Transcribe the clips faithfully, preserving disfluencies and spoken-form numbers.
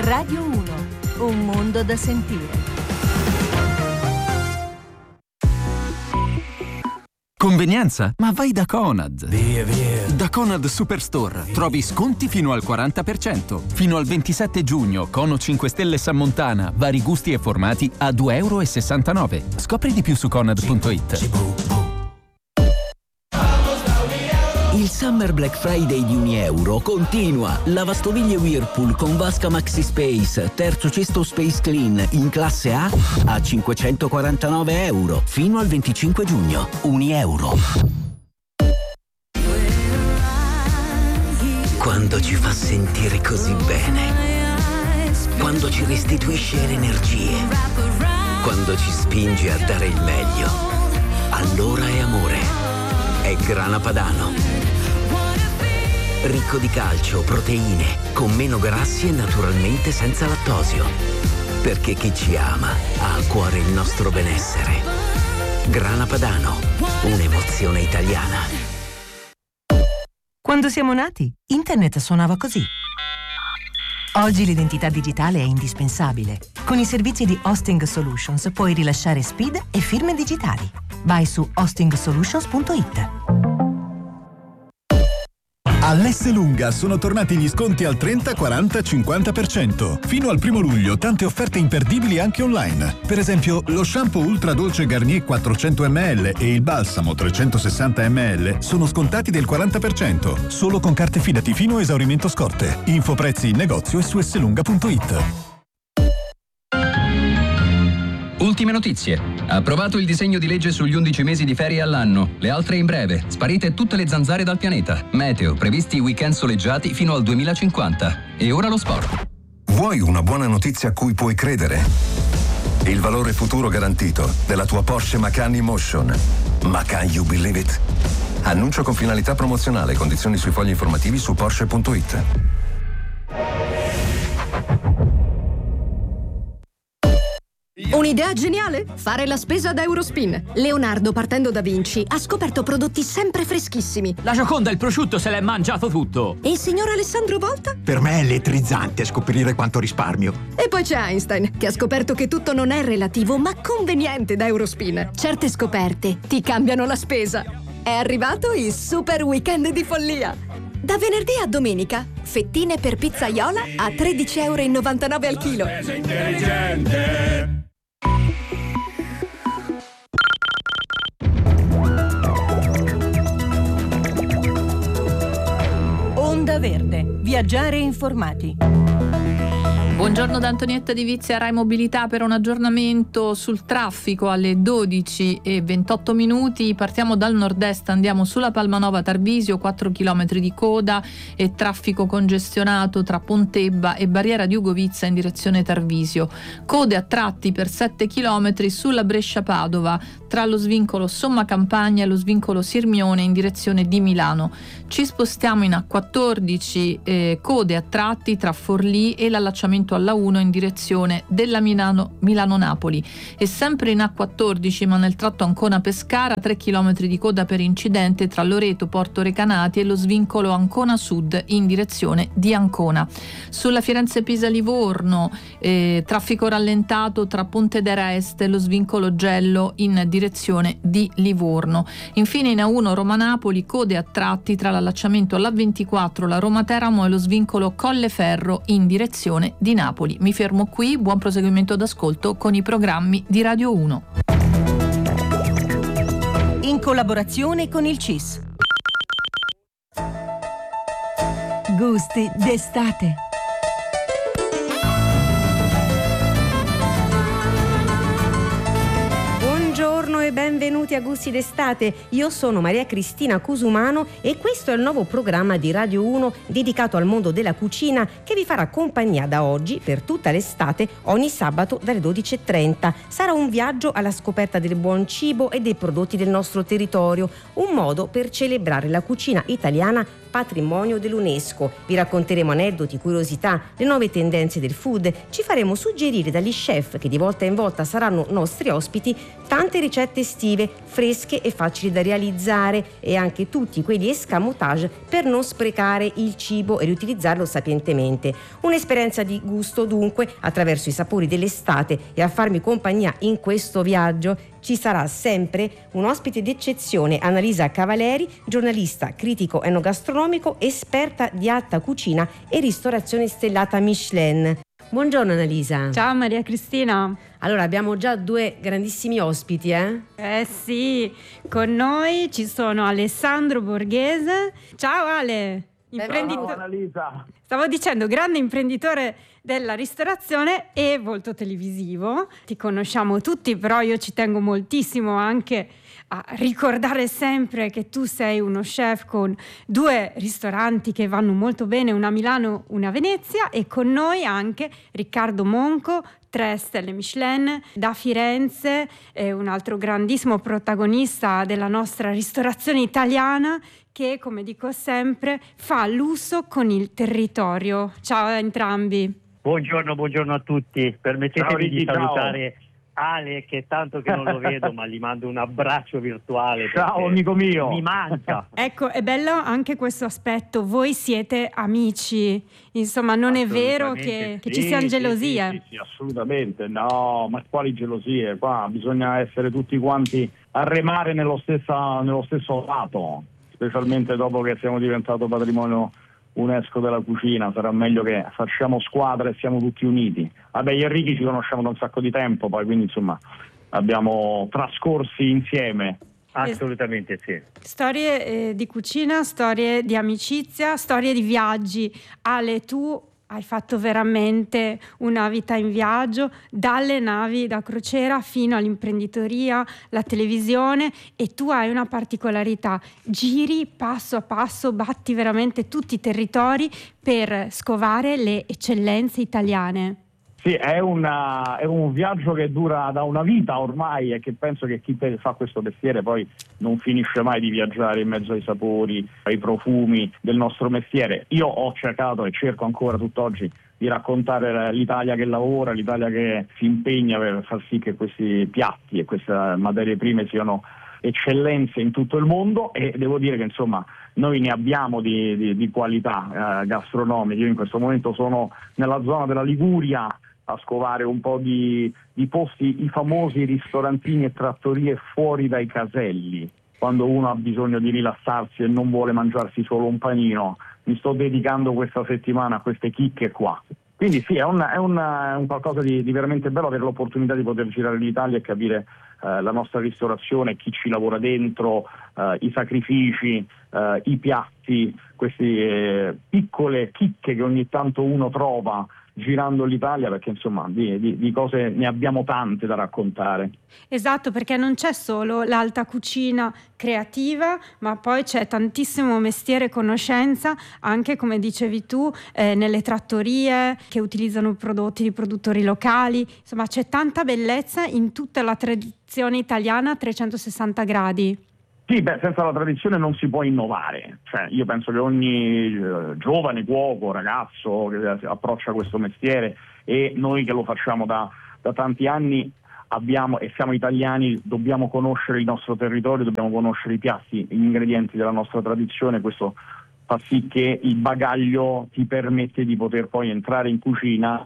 Radio uno, un mondo da sentire. Convenienza? Ma vai da Conad! Via, via! Da Conad Superstore trovi sconti fino al quaranta per cento. Fino al ventisette giugno, Cono cinque Stelle San Montana, vari gusti e formati a due e sessantanove euro. Scopri di più su conad punto it. Il Summer Black Friday di Unieuro continua. Lavastoviglie Whirlpool con vasca Maxi Space, terzo cesto Space Clean in classe A a cinquecentoquarantanove euro fino al venticinque giugno. Unieuro. Quando ci fa sentire così bene, quando ci restituisce le energie, quando ci spinge a dare il meglio, allora è amore. È Grana Padano. Ricco di calcio, proteine, con meno grassi e naturalmente senza lattosio. Perché chi ci ama ha a cuore il nostro benessere. Grana Padano, un'emozione italiana. Quando siamo nati, Internet suonava così. Oggi l'identità digitale è indispensabile. Con i servizi di Hosting Solutions puoi rilasciare S P I D e firme digitali. Vai su hosting solutions punto it. All'Esselunga sono tornati gli sconti al trenta, quaranta, cinquanta per cento. Fino al primo luglio tante offerte imperdibili anche online. Per esempio, lo shampoo Ultra Dolce Garnier quattrocento millilitri e il balsamo trecentosessanta millilitri sono scontati del quaranta per cento. Solo con carte Fidati fino a esaurimento scorte. Info prezzi in negozio e su esselunga punto it. Ultime notizie. Approvato il disegno di legge sugli undici mesi di ferie all'anno. Le altre in breve. Sparite tutte le zanzare dal pianeta. Meteo. Previsti weekend soleggiati fino al duemilacinquanta. E ora lo sport. Vuoi una buona notizia a cui puoi credere? Il valore futuro garantito della tua Porsche Macan E-Motion. Ma can you believe it? Annuncio con finalità promozionale. Condizioni sui fogli informativi su porsche punto it. Un'idea geniale? Fare la spesa ad Eurospin. Leonardo, partendo da Vinci, ha scoperto prodotti sempre freschissimi. La Gioconda, il prosciutto, se l'è mangiato tutto. E il signor Alessandro Volta? Per me è elettrizzante scoprire quanto risparmio. E poi c'è Einstein, che ha scoperto che tutto non è relativo, ma conveniente da Eurospin. Certe scoperte ti cambiano la spesa. È arrivato il super weekend di follia. Da venerdì a domenica, fettine per pizzaiola a tredici e novantanove euro al chilo. Spesa intelligente. Onda Verde. Viaggiare informati. Buongiorno da Antonietta Di Vizia, Rai Mobilità, per un aggiornamento sul traffico alle dodici e ventotto minuti. Partiamo dal nord-est, andiamo sulla Palmanova Tarvisio, quattro chilometri di coda e traffico congestionato tra Pontebba e Barriera di Ugovizza in direzione Tarvisio. Code a tratti per sette chilometri sulla Brescia-Padova tra lo svincolo Somma Campagna e lo svincolo Sirmione in direzione di Milano. Ci spostiamo in A quattordici, eh, code a tratti tra Forlì e l'allacciamento alla uno in direzione della Milano, Milano-Napoli. E sempre in A quattordici, ma nel tratto Ancona-Pescara, tre chilometri di coda per incidente tra Loreto, Porto Recanati e lo svincolo Ancona Sud in direzione di Ancona. Sulla Firenze-Pisa-Livorno, eh, traffico rallentato tra Pontedera Est e lo svincolo Gello in direzione di Livorno. Infine in A uno Roma-Napoli, code a tratti tra l'allacciamento alla ventiquattro, la Roma-Teramo e lo svincolo Colleferro in direzione di Napoli. Mi fermo qui, buon proseguimento d'ascolto con i programmi di Radio uno. In collaborazione con il C I S. Gusti d'estate. Buongiorno e benvenuti a Gusti d'estate. Io sono Maria Cristina Cusumano e questo è il nuovo programma di Radio uno dedicato al mondo della cucina che vi farà compagnia da oggi per tutta l'estate ogni sabato dalle dodici e trenta. Sarà un viaggio alla scoperta del buon cibo e dei prodotti del nostro territorio, un modo per celebrare la cucina italiana patrimonio dell'UNESCO. Vi racconteremo aneddoti, curiosità, le nuove tendenze del food. Ci faremo suggerire dagli chef che di volta in volta saranno nostri ospiti tante ricette estive nutritive, fresche e facili da realizzare, e anche tutti quegli escamotage per non sprecare il cibo e riutilizzarlo sapientemente. Un'esperienza di gusto dunque attraverso i sapori dell'estate, e a farmi compagnia in questo viaggio ci sarà sempre un ospite d'eccezione, Annalisa Cavaleri, giornalista, critico enogastronomico, esperta di alta cucina e ristorazione stellata Michelin. Buongiorno Annalisa. Ciao Maria Cristina. Allora, abbiamo già due grandissimi ospiti, eh? Eh sì, con noi ci sono Alessandro Borghese. Ciao Ale. Imprenditore. Ciao Annalisa. Stavo dicendo, grande imprenditore della ristorazione e volto televisivo. Ti conosciamo tutti, però io ci tengo moltissimo anche a ricordare sempre che tu sei uno chef con due ristoranti che vanno molto bene, una a Milano, una a Venezia, e con noi anche Riccardo Monco, tre stelle Michelin, da Firenze, eh, un altro grandissimo protagonista della nostra ristorazione italiana, che, come dico sempre, fa lusso con il territorio. Ciao a entrambi. Buongiorno, buongiorno a tutti. Permettetemi ciao, di salutare ciao. Ale, che tanto che non lo vedo, ma gli mando un abbraccio virtuale. Ciao amico mio. Mi manca. Ecco, è bello anche questo aspetto. Voi siete amici, insomma, non è vero che, che sì, ci siano gelosie. Sì, sì, sì, assolutamente. No, ma quali gelosie? Qua bisogna essere tutti quanti a remare nello, stessa, nello stesso lato, specialmente dopo che siamo diventato patrimonio UNESCO della cucina. Sarà meglio che facciamo squadra e siamo tutti uniti. Vabbè, io e Ricky ci conosciamo da un sacco di tempo, poi quindi insomma abbiamo trascorsi insieme. Assolutamente sì. Storie eh, di cucina, storie di amicizia, storie di viaggi. Ale, tu hai fatto veramente una vita in viaggio, dalle navi da crociera fino all'imprenditoria, la televisione, e tu hai una particolarità: giri passo a passo, batti veramente tutti i territori per scovare le eccellenze italiane. Sì, è, una, è un viaggio che dura da una vita ormai, e che penso che chi fa questo mestiere poi non finisce mai di viaggiare in mezzo ai sapori, ai profumi del nostro mestiere. Io ho cercato e cerco ancora tutt'oggi di raccontare l'Italia che lavora, l'Italia che si impegna per far sì che questi piatti e queste materie prime siano eccellenze in tutto il mondo, e devo dire che insomma noi ne abbiamo di, di, di qualità eh, gastronomiche. Io in questo momento sono nella zona della Liguria a scovare un po' di, di posti, i famosi ristorantini e trattorie fuori dai caselli, quando uno ha bisogno di rilassarsi e non vuole mangiarsi solo un panino. Mi sto dedicando questa settimana a queste chicche qua. Quindi sì, è un, è un, è un qualcosa di, di veramente bello avere l'opportunità di poter girare l'Italia e capire eh, la nostra ristorazione, chi ci lavora dentro, eh, i sacrifici, eh, i piatti, queste eh, piccole chicche che ogni tanto uno trova girando l'Italia, perché insomma di, di, di cose ne abbiamo tante da raccontare. Esatto, perché non c'è solo l'alta cucina creativa, ma poi c'è tantissimo mestiere e conoscenza, anche come dicevi tu, eh, nelle trattorie che utilizzano prodotti di produttori locali. Insomma, c'è tanta bellezza in tutta la tradizione italiana a trecentosessanta gradi. Sì, beh, senza la tradizione non si può innovare. Cioè, io penso che ogni eh, giovane cuoco, ragazzo che approccia questo mestiere, e noi che lo facciamo da, da tanti anni abbiamo, e siamo italiani, dobbiamo conoscere il nostro territorio, dobbiamo conoscere i piatti, gli ingredienti della nostra tradizione. Questo fa sì che il bagaglio ti permette di poter poi entrare in cucina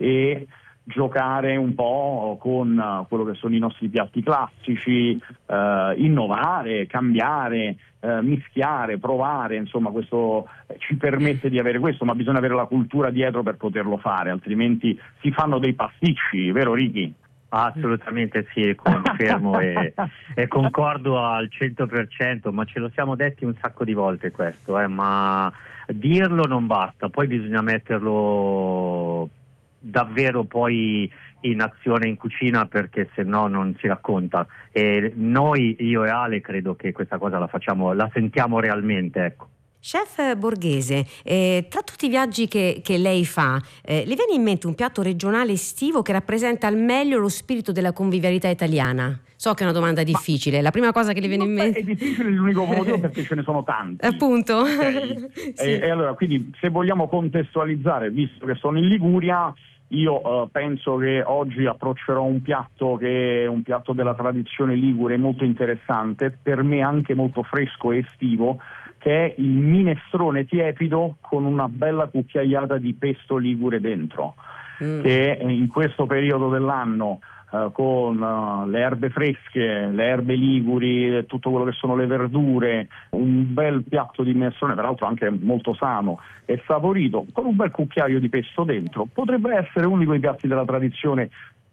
e giocare un po' con uh, quello che sono i nostri piatti classici, uh, innovare, cambiare, uh, mischiare, provare. Insomma, questo ci permette di avere questo, ma bisogna avere la cultura dietro per poterlo fare, altrimenti si fanno dei pasticci, vero Ricky? Assolutamente sì, confermo e, e concordo al cento per cento, ma ce lo siamo detti un sacco di volte questo, eh, ma dirlo non basta, poi bisogna metterlo davvero poi in azione in cucina, perché se no non si racconta. E noi, io e Ale, credo che questa cosa la facciamo, la sentiamo realmente, ecco. Chef Borghese, eh, tra tutti i viaggi che, che lei fa, eh, le viene in mente un piatto regionale estivo che rappresenta al meglio lo spirito della convivialità italiana? So che è una domanda difficile, la prima cosa che le viene in mente... È difficile l'unico motivo perché ce ne sono tanti. Appunto. Okay. Sì. E, e allora, quindi, se vogliamo contestualizzare, visto che sono in Liguria, io uh, penso che oggi approccerò un piatto che è un piatto della tradizione ligure molto interessante, per me anche molto fresco e estivo, che è il minestrone tiepido con una bella cucchiaiata di pesto ligure dentro, mm. che in questo periodo dell'anno uh, con uh, le erbe fresche, le erbe liguri, tutto quello che sono le verdure, un bel piatto di minestrone, peraltro anche molto sano e saporito, con un bel cucchiaio di pesto dentro, potrebbe essere uno di quei piatti della tradizione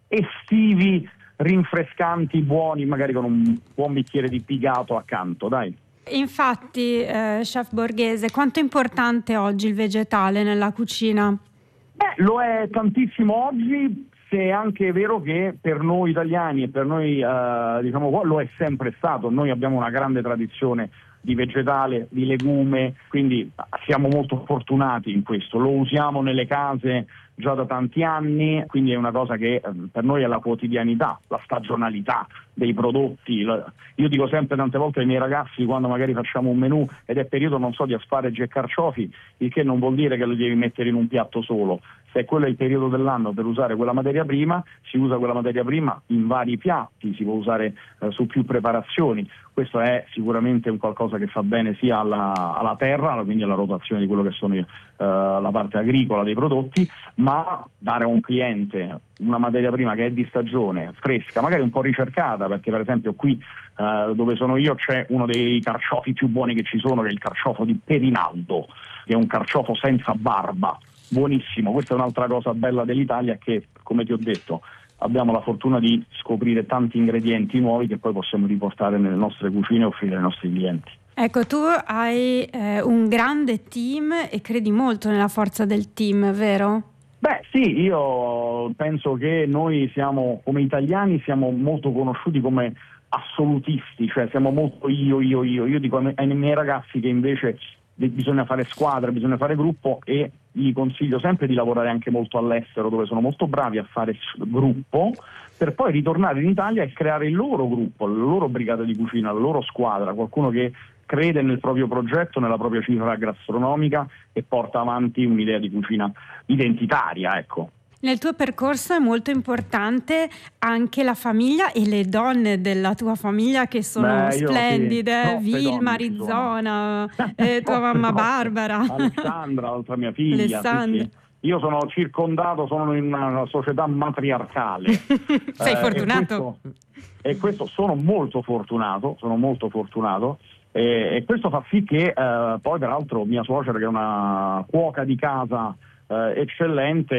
estivi, rinfrescanti, buoni, magari con un buon bicchiere di pigato accanto, dai. Infatti, eh, chef Borghese, quanto è importante oggi il vegetale nella cucina? Beh, lo è tantissimo oggi, se è anche vero che per noi italiani e per noi, eh, diciamo, lo è sempre stato. Noi abbiamo una grande tradizione di vegetale, di legume, quindi siamo molto fortunati in questo, lo usiamo nelle case già da tanti anni, quindi è una cosa che eh, per noi è la quotidianità, la stagionalità dei prodotti. Io dico sempre tante volte ai miei ragazzi, quando magari facciamo un menù ed è periodo, non so, di asparagi e carciofi, il che non vuol dire che lo devi mettere in un piatto solo. Se quello è il periodo dell'anno per usare quella materia prima, si usa quella materia prima in vari piatti, si può usare eh, su più preparazioni. Questo è sicuramente un qualcosa che fa bene sia alla, alla terra, quindi alla rotazione di quello che sono eh, la parte agricola dei prodotti, ma dare a un cliente una materia prima che è di stagione, fresca, magari un po' ricercata, perché per esempio qui eh, dove sono io c'è uno dei carciofi più buoni che ci sono, che è il carciofo di Perinaldo, che è un carciofo senza barba, buonissimo. Questa è un'altra cosa bella dell'Italia, che, come ti ho detto, abbiamo la fortuna di scoprire tanti ingredienti nuovi che poi possiamo riportare nelle nostre cucine e offrire ai nostri clienti. Ecco, tu hai eh, un grande team e credi molto nella forza del team, vero? Beh sì, io penso che noi siamo, come italiani, siamo molto conosciuti come assolutisti, cioè siamo molto io, io, io. Io dico ai miei ragazzi che invece bisogna fare squadra, bisogna fare gruppo, e gli consiglio sempre di lavorare anche molto all'estero, dove sono molto bravi a fare gruppo, per poi ritornare in Italia e creare il loro gruppo, la loro brigata di cucina, la loro squadra, qualcuno che crede nel proprio progetto, nella propria cifra gastronomica e porta avanti un'idea di cucina identitaria, ecco. Nel tuo percorso è molto importante anche la famiglia e le donne della tua famiglia, che sono Beh, io, splendide, sì, Vilma, Rizzona, eh, tua mamma Barbara. Alessandra, l'altra mia figlia. Alessandra. Sì, sì. Io sono circondato, sono in una società matriarcale. Sei eh, fortunato. E questo, e questo sono molto fortunato, sono molto fortunato. E, e questo fa sì che eh, poi peraltro mia suocera, che è una cuoca di casa eh, eccellente,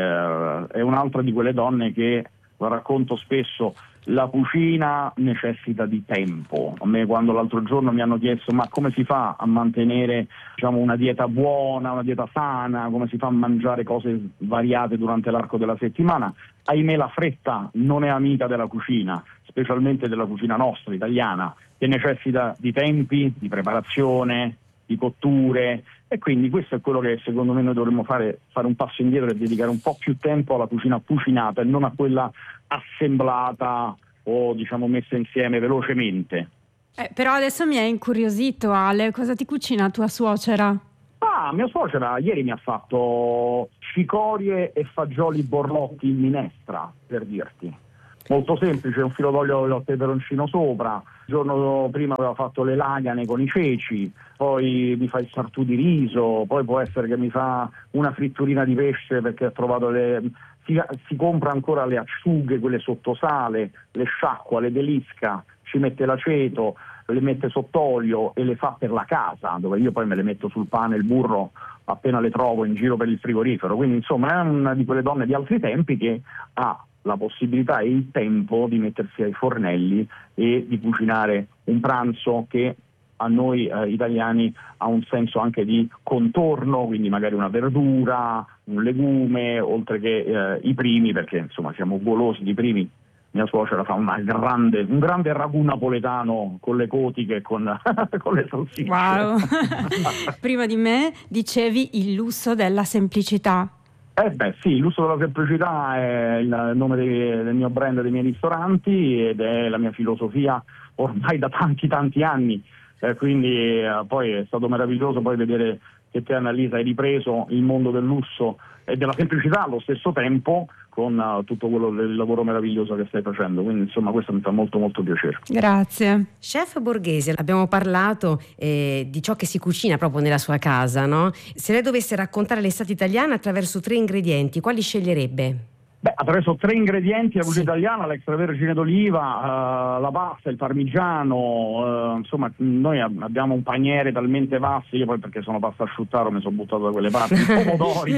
eh, è un'altra di quelle donne che, lo racconto spesso, la cucina necessita di tempo. A me, quando l'altro giorno mi hanno chiesto ma come si fa a mantenere, diciamo, una dieta buona, una dieta sana, come si fa a mangiare cose variate durante l'arco della settimana, ahimè la fretta non è amica della cucina, specialmente della cucina nostra, italiana, che necessita di tempi, di preparazione, di cotture, e quindi questo è quello che secondo me noi dovremmo fare, fare un passo indietro e dedicare un po' più tempo alla cucina cucinata e non a quella assemblata o, diciamo, messa insieme velocemente. Eh, però adesso mi è incuriosito, Ale, cosa ti cucina tua suocera? Ah, mia suocera ieri mi ha fatto cicorie e fagioli borlotti in minestra, per dirti. Molto semplice, un filo d'olio al peperoncino sopra. Il giorno prima aveva fatto le lagane con i ceci, poi mi fa il sartù di riso, poi può essere che mi fa una fritturina di pesce, perché ha trovato le... Si, si compra ancora le acciughe, quelle sotto sale, le sciacqua, le delisca, ci mette l'aceto, le mette sott'olio e le fa per la casa, dove io poi me le metto sul pane, il burro, appena le trovo in giro per il frigorifero. Quindi insomma è una di quelle donne di altri tempi che ha la possibilità e il tempo di mettersi ai fornelli e di cucinare un pranzo che a noi eh, italiani ha un senso anche di contorno, quindi magari una verdura, un legume, oltre che eh, i primi, perché insomma siamo golosi di primi. Mia suocera fa una grande, un grande ragù napoletano con le cotiche e con, con le salsicce. Wow! Prima di me dicevi il lusso della semplicità. Eh beh sì, il lusso della semplicità è il nome dei, del mio brand, dei miei ristoranti, ed è la mia filosofia ormai da tanti tanti anni, eh, quindi eh, poi è stato meraviglioso poi vedere che te, Annalisa, hai ripreso il mondo del lusso e della semplicità allo stesso tempo, con uh, tutto quello del lavoro meraviglioso che stai facendo. Quindi insomma questo mi fa molto molto piacere. Grazie. Chef Borghese, abbiamo parlato eh, di ciò che si cucina proprio nella sua casa, no? Se lei dovesse raccontare l'estate italiana attraverso tre ingredienti, quali sceglierebbe? Beh, attraverso tre ingredienti: la cucina italiana, l'extravergine d'oliva, uh, la pasta, il parmigiano, uh, insomma noi abbiamo un paniere talmente vasto, io poi perché sono pasta asciuttaro mi sono buttato da quelle parti, pomodori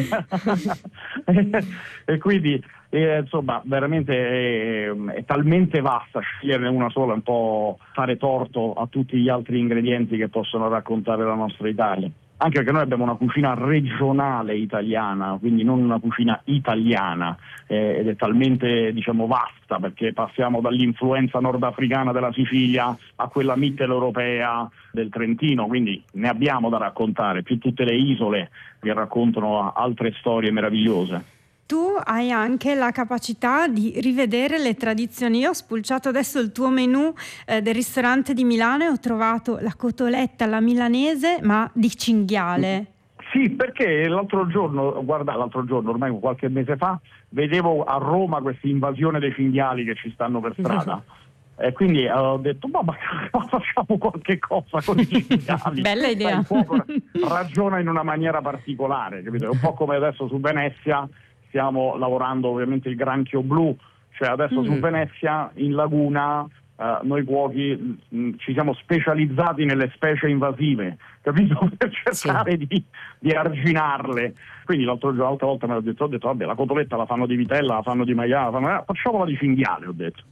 e quindi eh, insomma veramente è, è talmente vasta, sceglierne una sola è un po' fare torto a tutti gli altri ingredienti che possono raccontare la nostra Italia. Anche perché noi abbiamo una cucina regionale italiana, quindi non una cucina italiana, eh, ed è talmente, diciamo, vasta, perché passiamo dall'influenza nordafricana della Sicilia a quella mitteleuropea del Trentino, quindi ne abbiamo da raccontare, più tutte le isole che raccontano altre storie meravigliose. Tu hai anche la capacità di rivedere le tradizioni. Io ho spulciato adesso il tuo menù eh, del ristorante di Milano e ho trovato la cotoletta alla milanese, ma di cinghiale. Sì, perché l'altro giorno, guarda, l'altro giorno, ormai qualche mese fa, vedevo a Roma questa invasione dei cinghiali che ci stanno per strada. E quindi uh, ho detto, ma, ma facciamo qualche cosa con i cinghiali. Bella idea. Il fuoco ragiona in una maniera particolare, capito? È un po' come adesso su Venezia. Stiamo lavorando ovviamente il granchio blu, cioè adesso mm. su Venezia, in laguna, eh, noi cuochi mh, ci siamo specializzati nelle specie invasive, capito? Per cercare sì. di, di arginarle. Quindi l'altro, l'altra volta me l'ho detto, ho detto, vabbè, la cotoletta la fanno di vitella, la fanno di maiale, fanno, eh, facciamola di cinghiale, ho detto.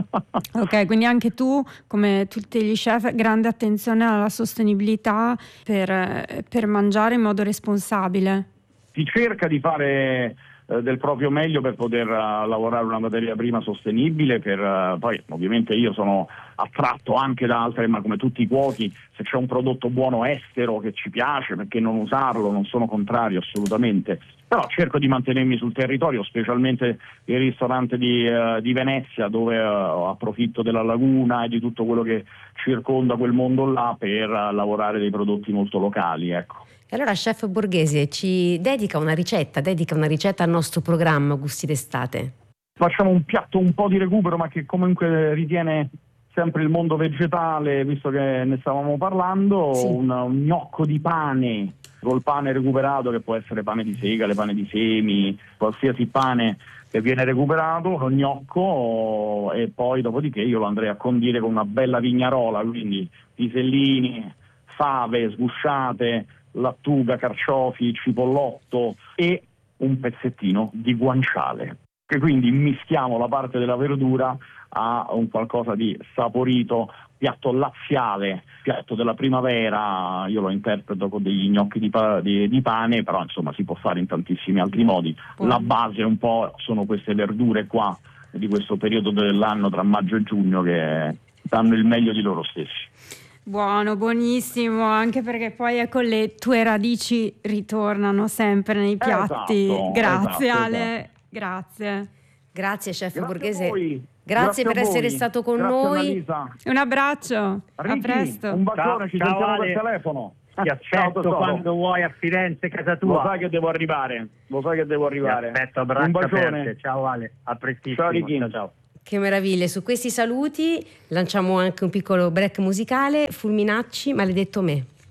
Ok, quindi anche tu, come tutti gli chef, grande attenzione alla sostenibilità per, per mangiare in modo responsabile. Si cerca di fare del proprio meglio per poter uh, lavorare una materia prima sostenibile, per uh, poi ovviamente io sono attratto anche da altre, ma come tutti i cuochi, se c'è un prodotto buono estero che ci piace, perché non usarlo? Non sono contrario assolutamente, però cerco di mantenermi sul territorio, specialmente il ristorante di, uh, di Venezia, dove uh, approfitto della laguna e di tutto quello che circonda quel mondo là per uh, lavorare dei prodotti molto locali, ecco. E allora Chef Borghese ci dedica una ricetta, dedica una ricetta al nostro programma Gusti d'estate. Facciamo un piatto un po' di recupero, ma che comunque ritiene sempre il mondo vegetale, visto che ne stavamo parlando, sì. un, un gnocco di pane, col pane recuperato, che può essere pane di segale, pane di semi, qualsiasi pane che viene recuperato, lo gnocco, e poi dopodiché io lo andrei a condire con una bella vignarola, quindi pisellini, fave sgusciate, lattuga, carciofi, cipollotto e un pezzettino di guanciale, che quindi mischiamo la parte della verdura a un qualcosa di saporito, piatto laziale, piatto della primavera. Io lo interpreto con degli gnocchi di, pa- di, di pane, però insomma si può fare in tantissimi altri modi. La base un po' sono queste verdure qua di questo periodo dell'anno tra maggio e giugno che danno il meglio di loro stessi. Buono, buonissimo, anche perché poi ecco le tue radici ritornano sempre nei piatti. Esatto, grazie esatto, Ale, esatto. grazie. Grazie Chef Grazie Borghese. a voi. Grazie, Grazie per a essere voi. stato con Grazie noi. Annalisa. Un abbraccio, Ricky, a presto. un bacione, Ciao, ci ciao, sentiamo Ale. per telefono. Ti aspetto Ciao, quando vuoi a Firenze, casa tua. Lo sai che devo arrivare, lo sai che devo arrivare. Ti aspetto a braccia un bacione. aperte. Ciao Ale, a prestissimo. Ciao Ricky. Ciao, ciao. Che meraviglia, su questi saluti lanciamo anche un piccolo break musicale. Fulminacci, Maledetto me.